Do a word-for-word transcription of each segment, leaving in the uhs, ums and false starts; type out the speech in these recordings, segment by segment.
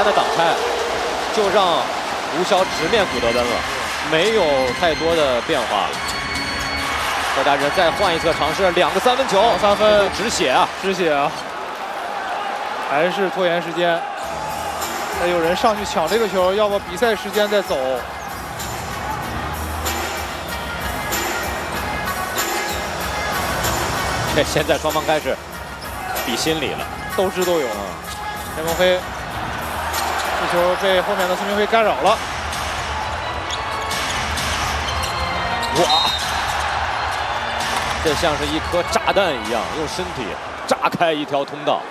的挡拆，就让吴骁直面古德温了，没有太多的变化了。赵家人再换一次尝试，两个三分球， 三分止血啊， 止血啊，还是拖延时间。再有人上去抢这个球，要不比赛时间再走。 这现在双方开始比心理了， 斗智斗勇。田梦飞，这球被后面的孙铭徽干扰了。 哇！这像是一颗炸弹一样，用身体炸开一条通道。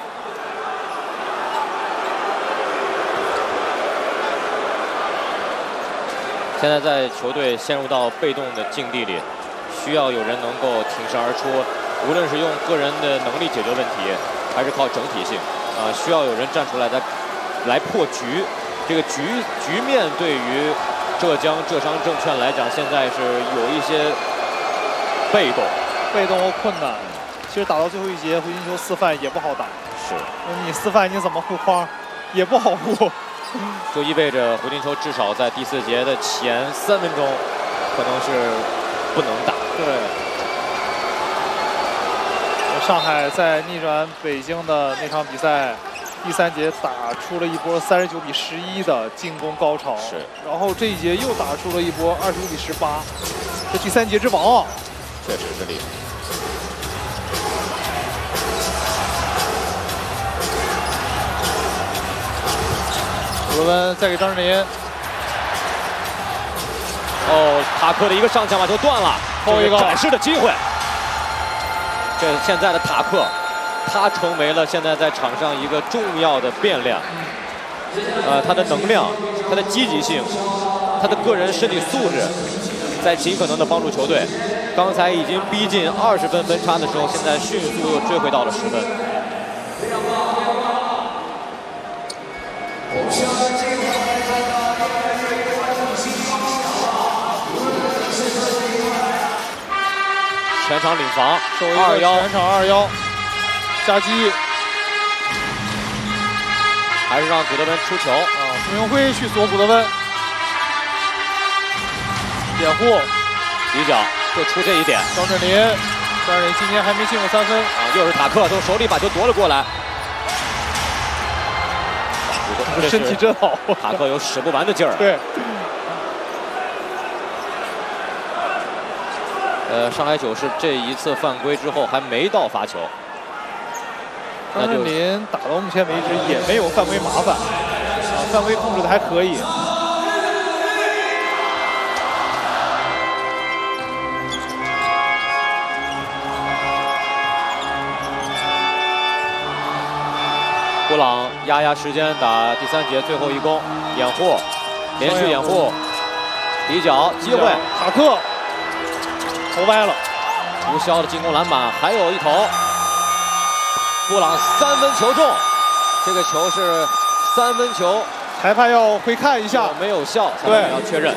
现在在球队陷入到被动的境地里，需要有人能够挺身而出，无论是用个人的能力解决问题，还是靠整体性，啊、呃，需要有人站出来来来破局。这个局局面对于浙江浙商证券来讲，现在是有一些被动。 被动和困难，其实打到最后一节，胡金秋四犯也不好打。 是， 你四犯你怎么护框，也不好护。 就意味着胡金秋至少在第四节的前三分钟，可能是不能打。 对。上海在逆转北京的那场比赛，第三节打出了一波三十九比十一的进攻高潮。 是。然后这一节又打出了一波二十五比十八，这第三节之王啊！ 确实是厉害。 古德温再给张智霖。 哦，塔克的一个上抢把球断了， 后一个展示的机会。这现在的塔克，他成为了现在在场上一个重要的变量。呃，他的能量，他的积极性，他的个人身体素质，在尽可能的帮助球队。刚才已经逼近二十分分差的时候，现在迅速又追回到了十分。 全场领防，二幺， 全场二幺，夹击， 还是让古德温出球啊！孙铭徽去锁古德温，掩护， 底角就出这一点。 张智霖，张智霖今天还没进过三分啊！又是塔克从手里把球夺了过来。 身体真好， 塔克有使不完的劲儿。 对。 呃，上海九是这一次犯规之后还没到罚球。 张智霖打到目前为止也没有犯规麻烦，啊，犯规控制的还可以。 布朗压压时间打第三节最后一攻，掩护，连续掩护，底角机会， 塔克头歪了， 吴骁的进攻篮板还有一投，布朗三分球中，这个球是三分球， 裁判要回看一下， 没有效，裁判要确认。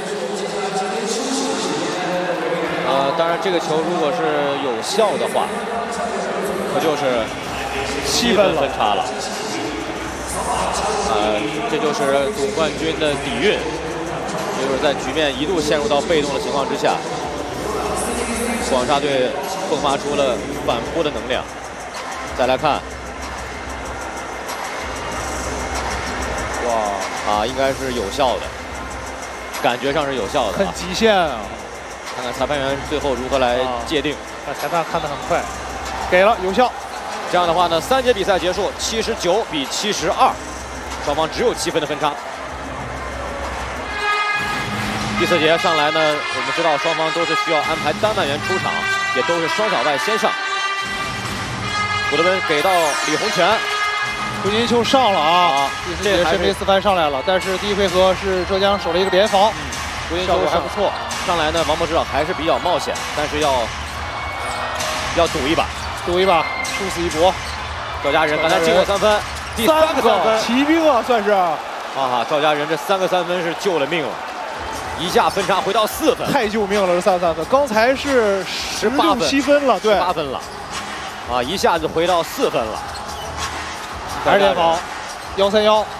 呃，当然这个球如果是有效的话，可就是七分分差了。 呃，这就是总冠军的底蕴，也就是在局面一度陷入到被动的情况之下，广厦队迸发出了反扑的能量。再来看，哇啊，应该是有效的，感觉上是有效的、啊， 很极限啊！ 看看裁判员最后如何来界定。 啊，裁判看得很快，给了有效。 这样的话呢，三节比赛结束，七十九比七十二。 双方只有七分的分差。第四节上来呢，我们知道双方都是需要安排单外援出场，也都是双小外先上。古德温给到李洪权， 胡金秋上了啊！第四节申培四番上来了，但是第一回合是浙江守了一个联防， 胡金秋还不错。上来呢，王柏芝还是比较冒险，但是要要赌一把， 赌一把，殊死一搏。 赵家人刚才进过三分。 第三个三分， 骑兵啊，算是啊！ 哈，赵家人这三个三分是救了命了，一下分差回到四分， 太救命了！这三三分，刚才是十八分、七分了，对， 十八分了，啊，一下子回到四分了。 还是联防，幺三幺，